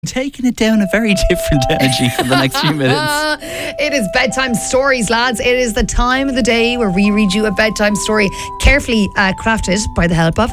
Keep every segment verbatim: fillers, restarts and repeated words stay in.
Taking it down a very different energy for the next few minutes. It is bedtime stories, lads. It is the time of the day where we read you a bedtime story carefully uh, crafted by the help of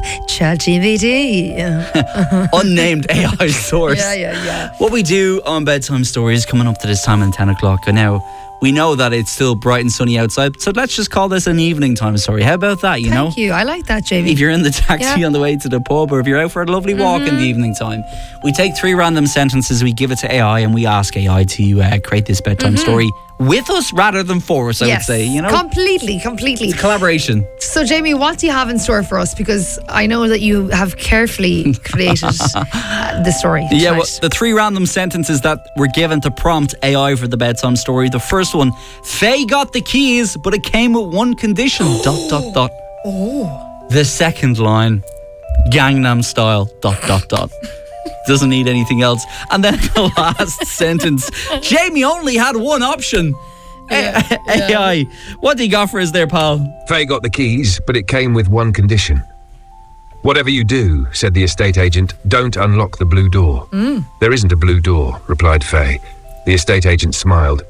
ChatGPT. Unnamed A I source. Yeah, yeah, yeah. What we do on bedtime stories coming up to this time at ten o'clock. And now we know that it's still bright and sunny outside, so let's just call this an evening time story. How about that, you know? Thank you. I like that, Jamie. If you're in the taxi Yeah. on the way to the pub, or if you're out for a lovely walk Mm-hmm. in the evening time, we take three random sentences, we give it to A I, and we ask A I to uh, create this bedtime Mm-hmm. story with us rather than for us, I yes. would say, you know? Completely, completely. Collaboration. So, Jamie, what do you have in store for us? Because I know that you have carefully created uh, the story. Yeah, tonight. well, the three random sentences that were given to prompt A I for the bedtime story. The first one, Faye got the keys, but it came with one condition, dot, dot, dot. Oh. The second line, Gangnam Style, dot, dot, dot. Doesn't need anything else. And then the last sentence, Jamie only had one option. Yeah, A I, what do you got for us there, pal? Faye got the keys, but it came with one condition. Whatever you do, said the estate agent, don't unlock the blue door. Mm. There isn't a blue door, replied Faye. The estate agent smiled.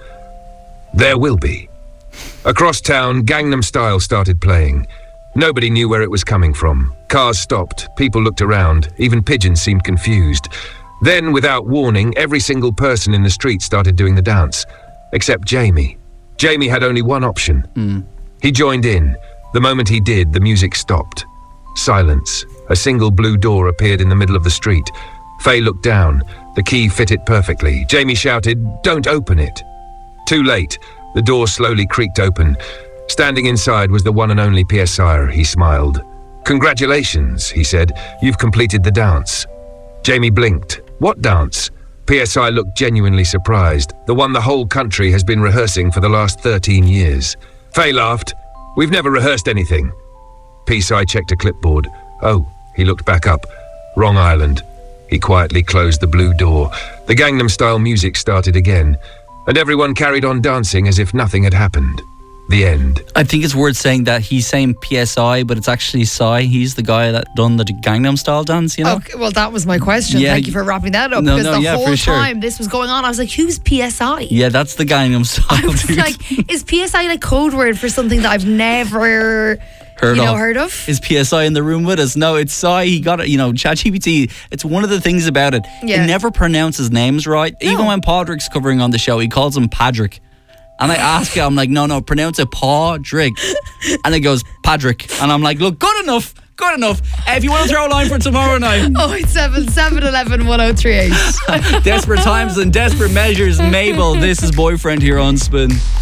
There will be. Across town, Gangnam Style started playing. Nobody knew where it was coming from. Cars stopped, people looked around, even pigeons seemed confused. Then, without warning, every single person in the street started doing the dance. Except Jamie. Jamie had only one option. Mm. He joined in. The moment he did, the music stopped. Silence. A single blue door appeared in the middle of the street. Faye looked down. The key fitted perfectly. Jamie shouted, "Don't open it." Too late. The door slowly creaked open. Standing inside was the one and only P S I. He smiled. "Congratulations," he said. "You've completed the dance." Jamie blinked. "What dance?" P S I looked genuinely surprised. "The one the whole country has been rehearsing for the last thirteen years. Faye laughed. "We've never rehearsed anything." P S I checked a clipboard. "Oh," he looked back up. "Wrong island." He quietly closed the blue door. The Gangnam Style music started again, and everyone carried on dancing as if nothing had happened. The end. I think it's worth saying that he's saying P S I, but it's actually Psy. He's the guy that done the Gangnam Style dance, you know? Okay, well, that was my question. Yeah, Thank you for wrapping that up. no, because no, the yeah, whole for sure. time this was going on, I was like, who's P S I? Yeah, that's the Gangnam Style. I was dude. like, is P S I like code word for something that I've never Heard you know, of. heard of? Is P S I in the room with us? No, it's Psy. He got it, you know, ChatGPT. It's one of the things about it. Yeah. It never pronounces names right. No. Even when Padraig's covering on the show, he calls him Padraig. And I ask him, I'm like, no, no, pronounce it Padraig. And it goes, Padraig. And I'm like, look, good enough. Good enough. Uh, if you want to throw a line for tomorrow night. Oh, it's seven seven eleven one oh three eight. Desperate times and desperate measures. Mabel, this is Boyfriend here on Spin.